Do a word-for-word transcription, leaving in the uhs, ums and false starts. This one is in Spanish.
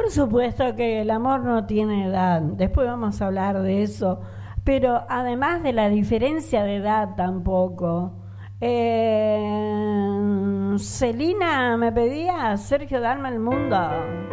Por supuesto que el amor no tiene edad, después vamos a hablar de eso, pero además de la diferencia de edad tampoco. Eh, Celina me pedía, Sergio, darme el mundo.